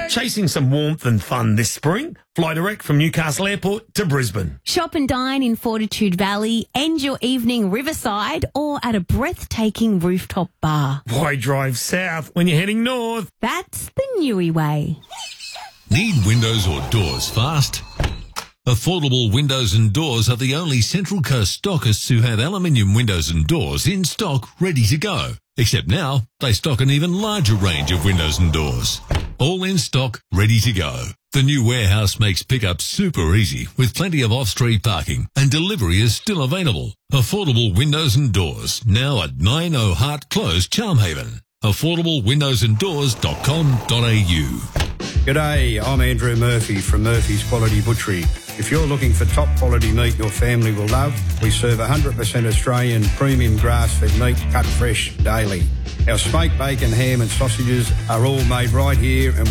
Chasing some warmth and fun this spring? Fly direct from Newcastle Airport to Brisbane. Shop and dine in Fortitude Valley, end your evening riverside or at a breathtaking rooftop bar. Why drive south when you're heading north? That's the Newey way. Need windows or doors fast? Affordable Windows and Doors are the only Central Coast stockists who have aluminium windows and doors in stock ready to go. Except now, they stock an even larger range of windows and doors. All in stock, ready to go. The new warehouse makes pickup super easy with plenty of off-street parking and delivery is still available. Affordable Windows and Doors, now at 90 Hart Close, Charmhaven. AffordableWindowsandDoors.com.au. G'day, I'm Andrew Murphy from Murphy's Quality Butchery. If you're looking for top quality meat your family will love, we serve 100% Australian premium grass-fed meat cut fresh daily. Our smoked bacon, ham and sausages are all made right here and